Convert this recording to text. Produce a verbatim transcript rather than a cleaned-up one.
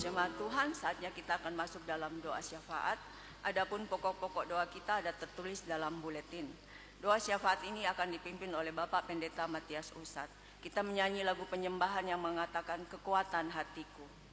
Jemaat Tuhan, saatnya kita akan masuk dalam doa syafaat. Adapun pokok-pokok doa kita ada tertulis dalam buletin. Doa syafaat ini akan dipimpin oleh Bapak Pendeta Matias Usat. Kita menyanyi lagu penyembahan yang mengatakan kekuatan hatiku.